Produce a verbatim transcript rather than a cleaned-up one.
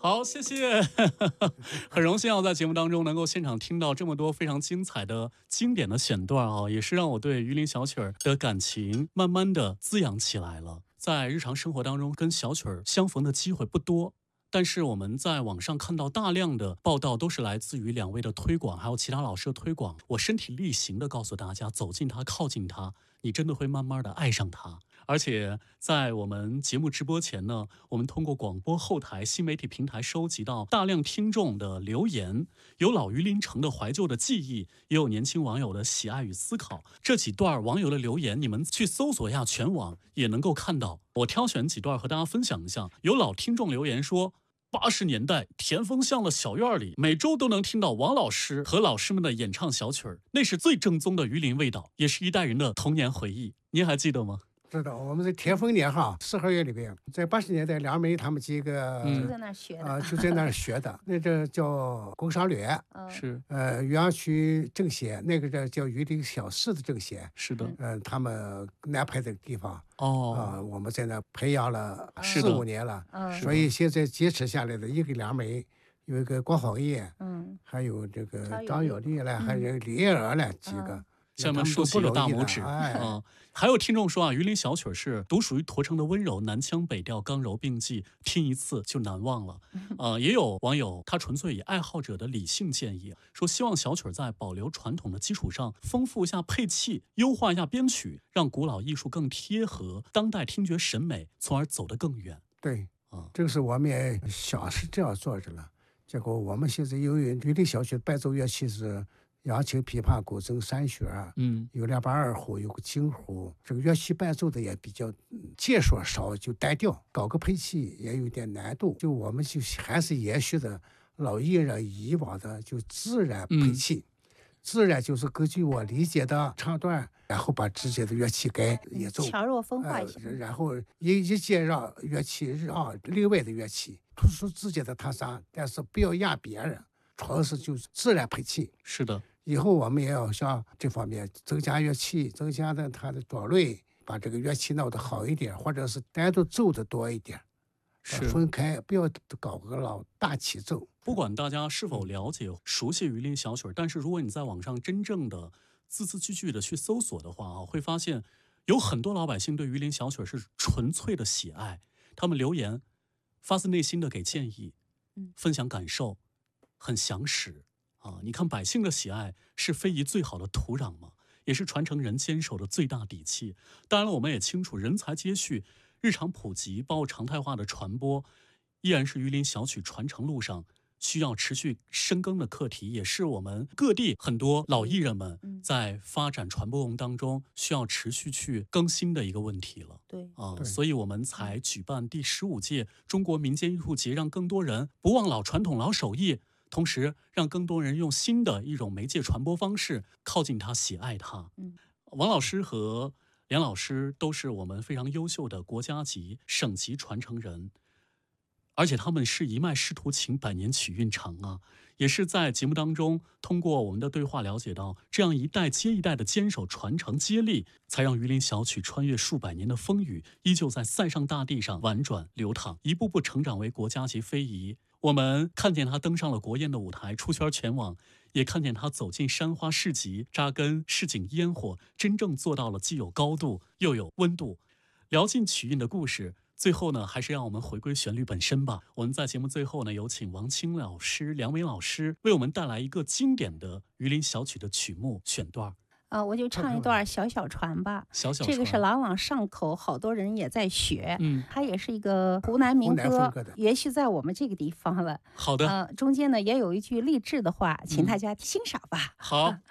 好，谢谢，很荣幸要在节目当中能够现场听到这么多非常精彩的经典的选段啊，也是让我对榆林小曲儿的感情慢慢的滋养起来了。在日常生活当中跟小曲儿相逢的机会不多，但是我们在网上看到大量的报道，都是来自于两位的推广，还有其他老师的推广。我身体力行的告诉大家，走近它，靠近它，你真的会慢慢的爱上它。而且在我们节目直播前呢，我们通过广播后台新媒体平台收集到大量听众的留言，有老榆林城的怀旧的记忆，也有年轻网友的喜爱与思考。这几段网友的留言，你们去搜索一下全网也能够看到。我挑选几段和大家分享一下。有老听众留言说，八十年代田丰巷的小院里，每周都能听到王老师和老师们的演唱小曲儿，那是最正宗的榆林味道，也是一代人的童年回忆。您还记得吗？ 知道，我们在田丰年哈四合院里边，在八十年代，梁梅他们几个、 嗯、就在那儿学的啊、呃，就在那儿学的。那这叫工商略， 是呃，鸳鸯区正协，那个叫叫榆林小市的正协， 是的， 嗯、呃，他们安排这个地方哦， 啊、呃，我们在那培养了四五年了， 嗯， 所以现在坚持下来的一个梁梅，有一个关黄叶， 嗯， 还有这个张有利了，还有李叶儿了几个。 嗯下面竖起个大拇指， 哎嗯，还有听众说啊，榆林小曲是独属于驼城的温柔，南腔北调，刚柔并济，听一次就难忘了。呃，也有网友他纯粹以爱好者的理性建议，说希望小曲在保留传统的基础上，丰富一下配器，优化一下编曲，让古老艺术更贴合当代听觉审美，从而走得更远。 对， 啊， 这个是我们也想是这样做着了，结果我们现在由于榆林小曲伴奏乐器是扬琴、琵琶、古筝、三弦，嗯，有两把二胡，有个京胡，这个乐器伴奏的也比较介说少，就单调，搞个配器也有点难度。就我们就还是延续的老艺人以往的就自然配器，嗯、自然就是根据我理解的唱段，然后把直接的乐器给演奏， 强弱分化一下， 呃，然后一一节让乐器让另外的乐器突出自己的特色，但是不要压别人，主要是就是自然配器。 是的。 以后我们也要向这方面增加乐器，增加的它的种类，把这个乐器闹得好一点，或者是单独奏的多一点， 是分开，不要搞个老大起奏。 不管大家是否了解、熟悉榆林小曲，但是如果你在网上真正的字字句句的去搜索的话啊，会发现有很多老百姓对榆林小曲是纯粹的喜爱，他们留言，发自内心的给建议，分享感受，很详实。啊，你看百姓的喜爱是非遗最好的土壤吗？也是传承人坚守的最大底气。当然了，我们也清楚，人才接续、日常普及，包括常态化的传播，依然是榆林小曲传承路上需要持续深耕的课题，也是我们各地很多老艺人们在发展传播当中需要持续去更新的一个问题了。 对啊，所以我们才举办第十五届中国民间艺术节，让更多人不忘老传统、老手艺。同时，让更多人用新的一种媒介传播方式靠近它、喜爱它。嗯，王老师和梁老师都是我们非常优秀的国家级、省级传承人，而且他们是一脉师徒情，百年曲韵长啊。也是在节目当中，通过我们的对话了解到，这样一代接一代的坚守、传承、接力，才让榆林小曲穿越数百年的风雨，依旧在塞上大地上婉转流淌，一步步成长为国家级非遗。我们看见他登上了国宴的舞台，出圈全网，也看见他走进山花市集，扎根市井烟火，真正做到了既有高度又有温度。聊尽曲韵的故事，最后呢，还是让我们回归旋律本身吧。我们在节目最后呢，有请王清老师、梁梅老师为我们带来一个经典的榆林小曲的曲目选段。 呃，我就唱一段小小船吧。 小小船， 这个是朗朗上口，好多人也在学。 嗯， 它也是一个湖南民歌，延续在我们这个地方了。 好的。 呃，中间呢也有一句励志的话，请大家欣赏吧。 嗯、好。